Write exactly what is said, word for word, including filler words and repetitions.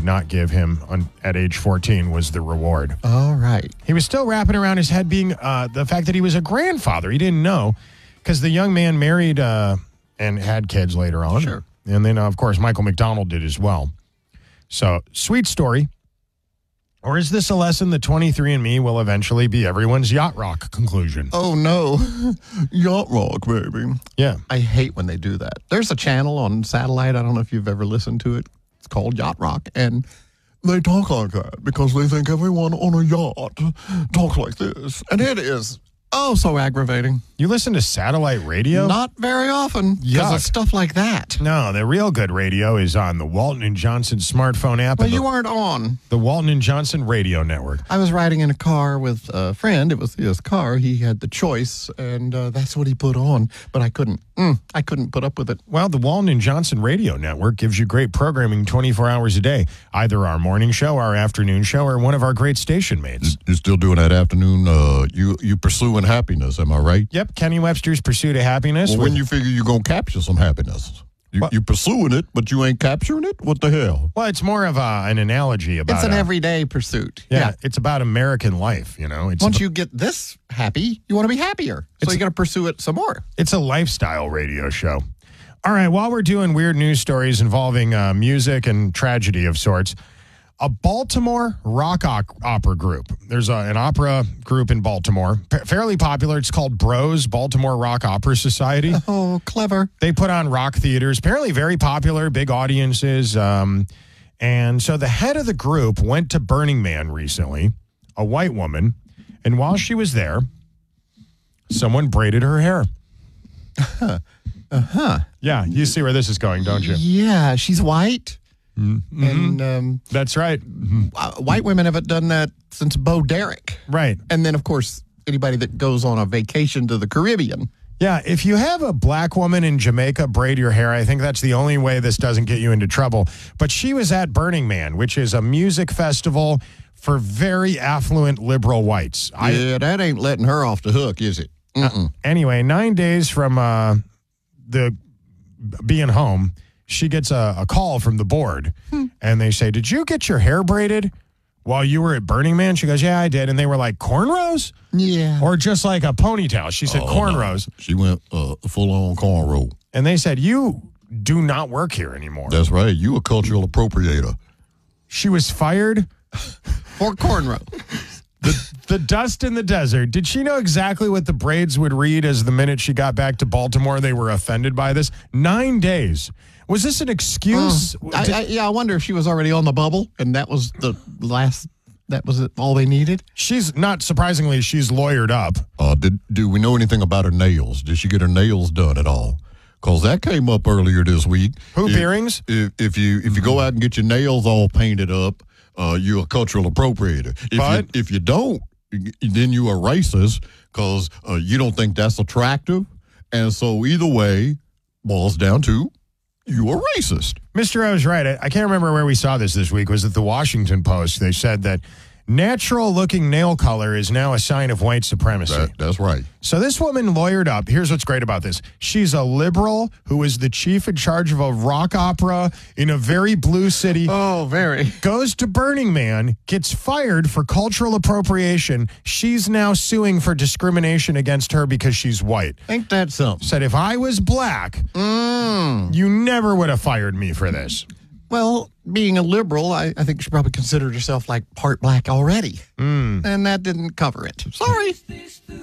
not give him on, at age fourteen was the reward. All right. He was still wrapping around his head being uh, the fact that he was a grandfather. He didn't know because the young man married uh, and had kids later on. Sure. And then, uh, of course, Michael McDonald did as well. So, sweet story. Or is this a lesson that twenty-three and me will eventually be everyone's yacht rock conclusion? Oh, no. Yacht rock, baby. Yeah. I hate when they do that. There's a channel on satellite. I don't know if you've ever listened to it. It's called Yacht Rock. And they talk like that because they think everyone on a yacht talks like this. And it is, oh, so aggravating. You listen to satellite radio? Not very often because Yuck. of stuff like that. No, the real good radio is on the Walton and Johnson smartphone app. Well, and you the, weren't on. the Walton and Johnson radio network. I was riding in a car with a friend. It was his car. He had the choice, and uh, that's what he put on. But I couldn't. Mm, I couldn't put up with it. Well, the Walton and Johnson radio network gives you great programming twenty-four hours a day. Either our morning show, our afternoon show, or one of our great station mates. You're still doing that afternoon, uh, you you pursuing happiness, am I right? Yep, Kenny Webster's Pursuit of Happiness. Well, when with- you figure you're going to capture some happiness? You, What? you're pursuing it, but you ain't capturing it? What the hell? Well, it's more of a, an analogy about It's an uh, everyday pursuit. yeah, Yeah. it's about American life, you know. It's Once a, you get this happy, you want to be happier. So It's- you got to pursue it some more. it's a lifestyle radio show. All right, while we're doing weird news stories involving uh, music and tragedy of sorts, a Baltimore rock op- opera group. There's a, an opera group in Baltimore, p- fairly popular. It's called Bros, Baltimore Rock Opera Society. Oh, clever. They put on rock theaters, apparently very popular, big audiences. Um, and so the head of the group went to Burning Man recently, a white woman, and while she was there, someone braided her hair. Uh-huh. Uh-huh. Yeah, you see where this is going, don't you? Yeah, she's white. Mm-hmm. And um, That's right. uh, white women haven't done that since Bo Derek. Right. And then, of course, anybody that goes on a vacation to the Caribbean. Yeah, if you have a black woman in Jamaica braid your hair, I think that's the only way this doesn't get you into trouble. But she was at Burning Man, which is a music festival for very affluent liberal whites. I, yeah, that ain't letting her off the hook, is it? Mm-mm. anyway, nine days from uh, the being home, she gets a, a call from the board, Hmm. and they say, "Did you get your hair braided while you were at Burning Man?" She goes, "Yeah, I did." And they were like, "Cornrows?" Yeah. Or just like a ponytail? She said, Oh, "Cornrows." no. She went uh, full on cornrow. And they said, "You do not work here anymore." That's right. You a cultural appropriator. She was fired. Or cornrow. The, the dust in the desert. Did she know exactly what the braids would read as the minute she got back to Baltimore? They were offended by this. Nine days. Was this an excuse? I, Did- I, yeah, I wonder if she was already on the bubble and that was the last, that was it, all they needed. she's not surprisingly, she's lawyered up. Uh, did do we know anything about her nails? Did she get her nails done at all? Because that came up earlier this week. Hoop If- earrings? If, if you if you go out and get your nails all painted up, uh, you're a cultural appropriator. If But- you, if you don't, then you are racist because uh, you don't think that's attractive. And so either way, boils down to you are racist. Mister O was right. I, I can't remember where we saw this this week. Was it the Washington Post? They said that natural looking nail color is now a sign of white supremacy. That, that's right. So this woman lawyered up. Here's what's great about this. She's a liberal who is the chief in charge of a rock opera in a very blue city. Oh, very. Goes to Burning Man, gets fired for cultural appropriation. She's now suing for discrimination against her because she's white. Ain't that something? Said if I was black, Mm. you never would have fired me for this. Well, being a liberal, I, I think she probably considered herself like part black already. And that didn't cover it. Sorry.